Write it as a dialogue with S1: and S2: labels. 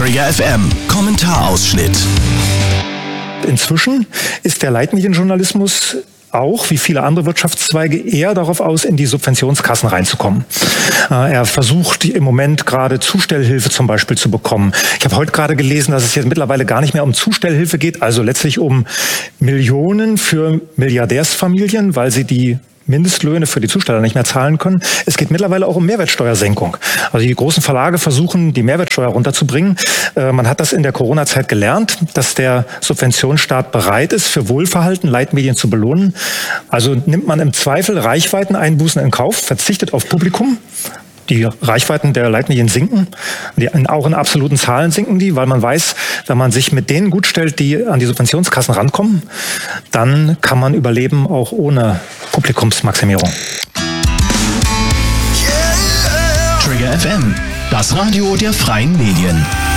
S1: Trigger FM Kommentarausschnitt.
S2: Inzwischen ist der Leitmedienjournalismus auch, wie viele andere Wirtschaftszweige, eher darauf aus, in die Subventionskassen reinzukommen. Er versucht im Moment gerade Zustellhilfe zum Beispiel zu bekommen. Ich habe heute gerade gelesen, dass es jetzt mittlerweile gar nicht mehr um Zustellhilfe geht, also letztlich um Millionen für Milliardärsfamilien, weil sie die Mindestlöhne für die Zusteller nicht mehr zahlen können. Es geht mittlerweile auch um Mehrwertsteuersenkung. Also die großen Verlage versuchen, die Mehrwertsteuer runterzubringen. Man hat das in der Corona-Zeit gelernt, dass der Subventionsstaat bereit ist, für Wohlverhalten Leitmedien zu belohnen. Also nimmt man im Zweifel Reichweiteneinbußen in Kauf, verzichtet auf Publikum. Die Reichweiten der Leitmedien sinken, auch in absoluten Zahlen sinken die, weil man weiß, wenn man sich mit denen gut stellt, die an die Subventionskassen rankommen, dann kann man überleben, auch ohne Publikumsmaximierung.
S1: Trigger FM, das Radio der freien Medien.